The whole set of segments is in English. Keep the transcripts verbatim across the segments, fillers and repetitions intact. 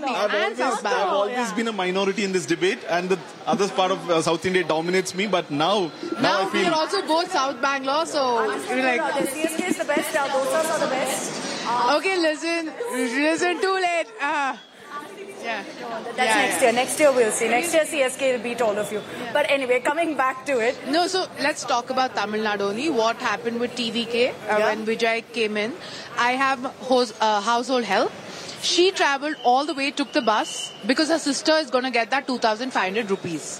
Definitely. I've And always, South I've Bank. always Yeah. been a minority in this debate, and the other part of uh, South India dominates me. But now, now, Now I we feel are also both South Bangalore, so we're like, C S K is the best, our dosas are the best. okay, listen, listen, too late. Uh, yeah. That's Yeah, next yeah. year. Next year we'll see. Next year C S K will beat all of you. But anyway, coming back to it. No, so let's talk about Tamil Nadu only. What happened with T V K uh, Yeah. when Vijay came in? I have hos- uh, household help. She traveled all the way, took the bus because her sister is going to get that two thousand five hundred rupees.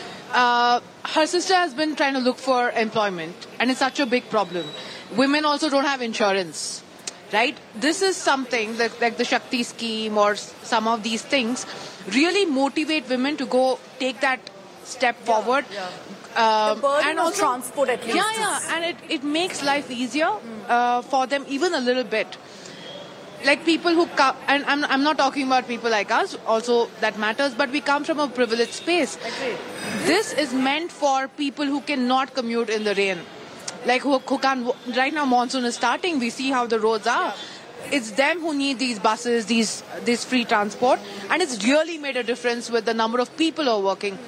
Uh, her sister has been trying to look for employment, and it's such a big problem. Women also don't have insurance, right? This is something that, like the Shakti scheme or s- some of these things, really motivate women to go take that step forward. Um, The burden of transport at least Yeah, is- yeah, and it, it makes life easier uh, for them even a little bit. Like people who come, and I'm, I'm not talking about people like us, also that matters, but we come from a privileged space. Agreed. This is meant for people who cannot commute in the rain. Like who, who can't, right now monsoon is starting, we see how the roads are. It's them who need these buses, these this free transport, and it's really made a difference with the number of people who are working.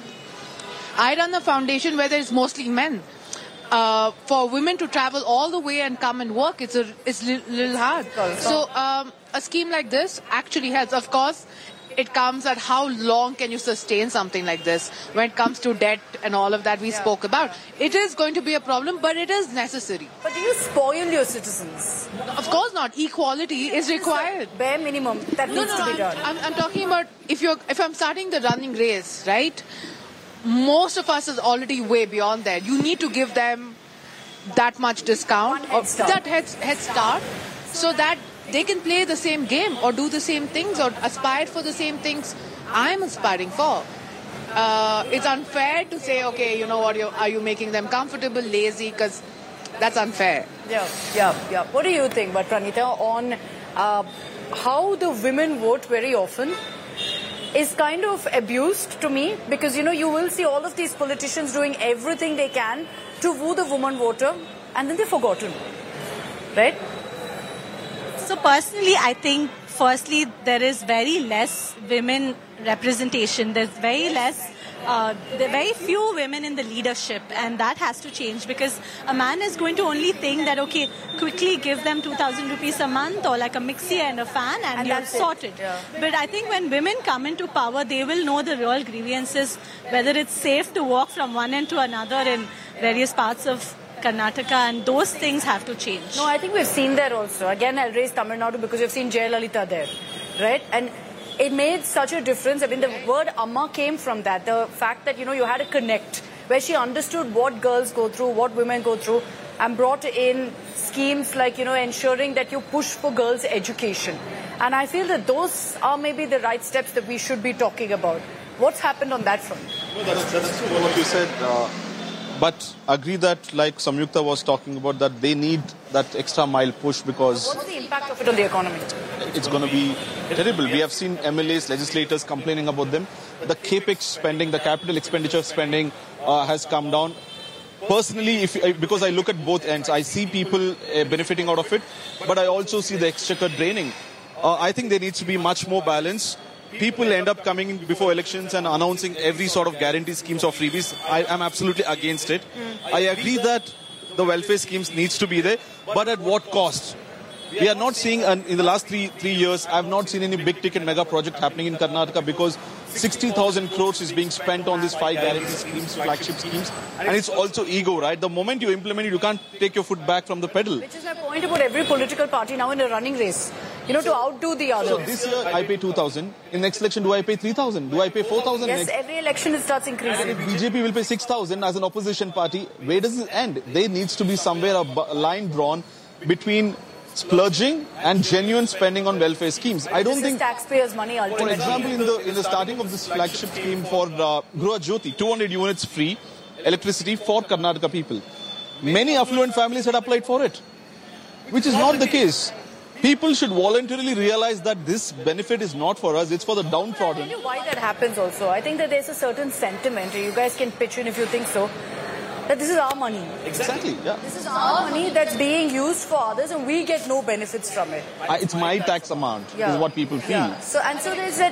I run a foundation where there's mostly men. Uh, for women to travel all the way and come and work, it's a it's li- little hard. So um, a scheme like this actually helps. Of course, it comes at how long can you sustain something like this when it comes to debt and all of that we spoke about. It is going to be a problem, but it is necessary. But do you spoil your citizens? Of course not. Equality is required. Bare minimum that No, needs no, to be I'm, done. I'm, I'm talking about if you're if I'm starting the running race, right? Most of us is already way beyond that. You need to give them that much discount One head or start. that head, head start so that they can play the same game or do the same things or aspire for the same things I'm aspiring for. Uh, it's unfair to say, okay, you know what, you're, are you making them comfortable, lazy? Because that's unfair. Yeah, yeah, yeah. What do you think, but Pranita, on uh, how the women vote very often is kind of abused to me, because, you know, you will see all of these politicians doing everything they can to woo the woman voter, and then they're forgotten, right? So personally, I think firstly there is very less women representation. There's very less, uh, there are very few women in the leadership, and that has to change, because a man is going to only think that, okay, quickly give them two thousand rupees a month or like a mixie and a fan and, And you're that's it. sorted. Yeah. But I think when women come into power, they will know the real grievances, whether it's safe to walk from one end to another in various parts of Karnataka, and those things have to change. No, I think we've seen that also. Again, I'll raise Tamil Nadu because we've seen Jayalalitha there, right? And it made such a difference. I mean, the word Amma came from that. The fact that, you know, you had a connect where she understood what girls go through, what women go through, and brought in schemes like, you know, ensuring that you push for girls' education. And I feel that those are maybe the right steps that we should be talking about. What's happened on that front? No, that's, that's true what you said. Uh, but agree that, like Samyukta was talking about, that they need that extra mile push because What's the impact of it on the economy? it's going to be terrible. We have seen M L As, legislators complaining about them. The capex spending, the capital expenditure spending uh, has come down. Personally, if I- because I look at both ends, I see people uh, benefiting out of it, but I also see the exchequer draining. Uh, I think there needs to be much more balance. People end up coming in before elections and announcing every sort of guarantee schemes or freebies. I am absolutely against it. I agree that the welfare schemes needs to be there, but at what cost? We are not seeing, an, in the last three three years, I have not seen any big ticket mega project happening in Karnataka because sixty thousand crores is being spent on these five guarantee schemes, flagship schemes, and it's also ego, right? The moment you implement it, you can't take your foot back from the pedal. Which is my point about every political party now in a running race, you know, to outdo the others. So this year I pay two thousand. In next election, do I pay three thousand? Do I pay four thousand? Yes, every election it starts increasing. If B J P will pay six thousand as an opposition party, where does it end? There needs to be somewhere a bu- line drawn between splurging and genuine spending on welfare schemes. I don't This think, is taxpayers' money for ultimately. example, in the in the starting of this flagship scheme for uh, Gruha Jyoti, two hundred units free electricity for Karnataka people. Many affluent families had applied for it, which is not the case. People should voluntarily realize that this benefit is not for us, it's for the I'll tell downtrodden. you why that happens also. I think that there's a certain sentiment, you guys can pitch in if you think so, that this is our money. Exactly, yeah. This is our money that's being used for others and we get no benefits from it. I- It's my tax amount, Yeah. is what people feel. Yeah. So, and so there's that